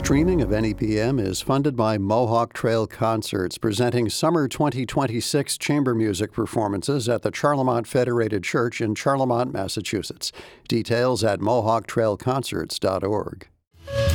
Streaming of NEPM is funded by Mohawk Trail Concerts, presenting summer 2026 chamber music performances at the Charlemont Federated Church in Charlemont, Massachusetts. Details at mohawktrailconcerts.org.